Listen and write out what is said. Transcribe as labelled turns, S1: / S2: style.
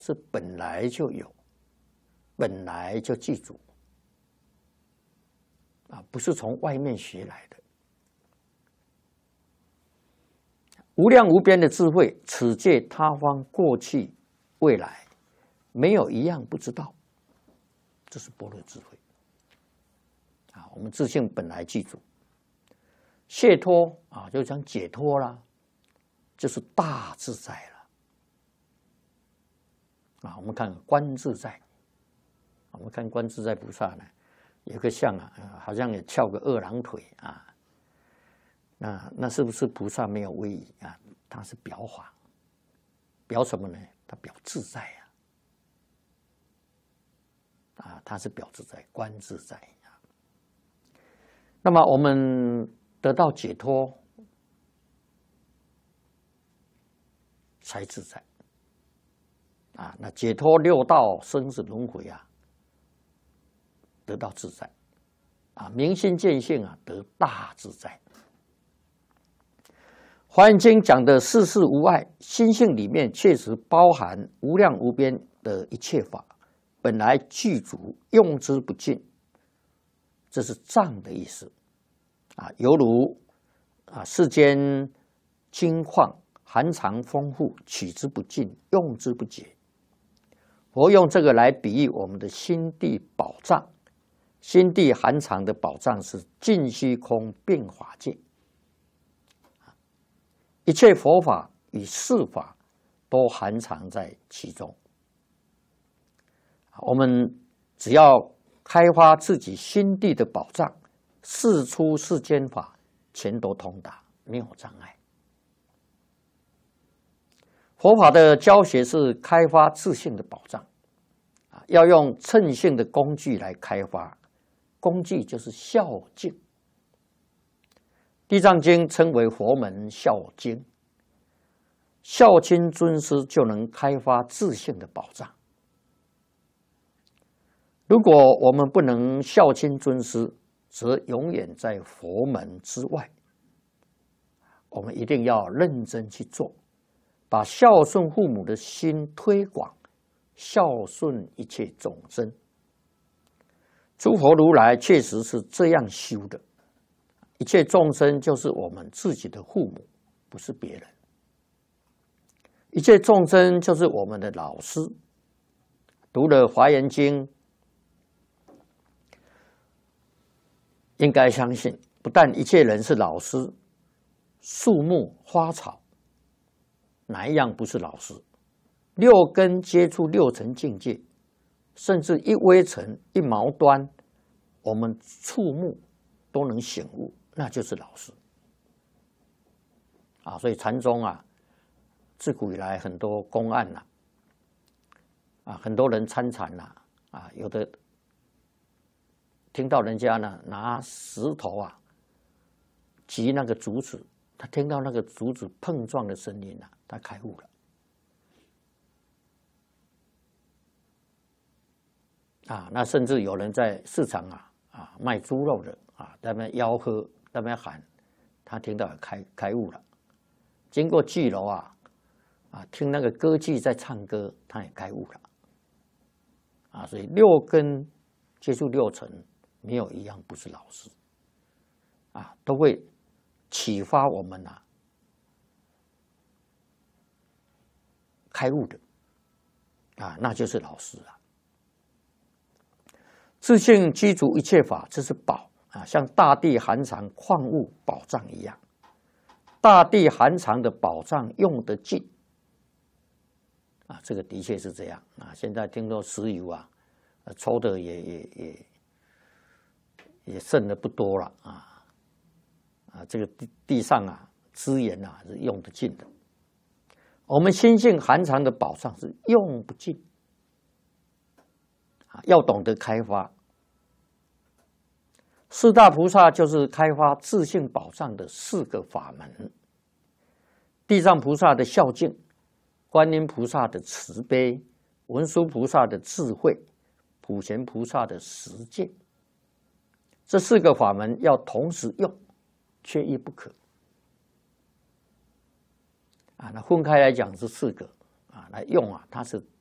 S1: 是本来就有，本来就具足啊，不是从外面学来的。无量无边的智慧，此界他方过去未来，没有一样不知道，这是般若智慧啊。我们自性本来具足，解脱啊，就讲解脱啦，就是大自在了啊。我们看观自在，我们看观自在菩萨呢，有个像啊，好像也翘个二郎腿啊。那是不是菩萨没有威仪啊？他是表法，表什么呢？他表自在啊，他是表自在，观自在啊。那么我们得到解脱，才自在啊。那解脱六道生死轮回啊，得到自在啊，明心见性啊，得大自在。华严经讲的世事无碍，心性里面确实包含无量无边的一切法，本来具足，用之不尽。这是藏的意思啊，犹如啊世间金矿含藏丰富，取之不尽，用之不竭。佛用这个来比喻我们的心地宝藏，心地含藏的宝藏是尽虚空遍法界。一切佛法与世法都含藏在其中。我们只要开发自己心地的宝藏，世出世间法全都通达，没有障碍。佛法的教学是开发自性的宝藏，要用称性的工具来开发，工具就是孝敬。地藏经称为佛门孝经，孝亲尊师就能开发自性的宝藏。如果我们不能孝亲尊师，则永远在佛门之外。我们一定要认真去做，把孝顺父母的心推广，孝顺一切众生。诸佛如来确实是这样修的。一切众生就是我们自己的父母，不是别人。一切众生就是我们的老师。读了《华严经》，应该相信，不但一切人是老师，树木花草哪一样不是老师？六根接触六尘境界，甚至一微尘一毛端，我们触目都能醒悟，那就是老师啊。所以禅宗啊，自古以来很多公案很多人参禅有的听到人家呢拿石头击那个竹子，他听到那个竹子碰撞的声音他开悟了那甚至有人在市场卖猪肉的在那边吆喝，在那边喊，他听到开悟了。经过聚楼听那个歌妓在唱歌，他也开悟了所以六根接触六尘，没有一样不是老师都会启发我们开悟的那就是老师自性具足一切法，这是宝像大地含藏矿物宝藏一样，大地含藏的宝藏用得尽这个的确是这样现在听说石油抽的也剩的不多了这个地上资源是用得尽的。我们心性含藏的宝藏是用不尽要懂得开发。四大菩萨就是开发自性宝藏的4个法门：地藏菩萨的孝敬，观音菩萨的慈悲，文殊菩萨的智慧，普贤菩萨的实践。这4个法门要同时用，缺一不可那分开来讲是4个来用它是